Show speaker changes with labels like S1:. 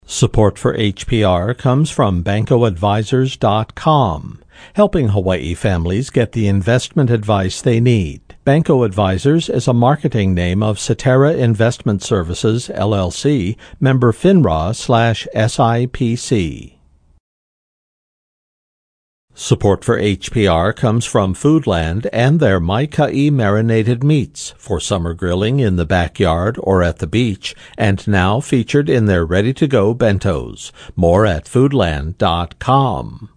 S1: Support for HPR comes from BancoAdvisors.com, helping Hawaii families get the investment advice they need. Banco Advisors is a marketing name of Cetera Investment Services, LLC, member FINRA/SIPC. Support for HPR comes from Foodland and their Maikai marinated meats for summer grilling in the backyard or at the beach, and now featured in their ready-to-go bentos. More at Foodland.com.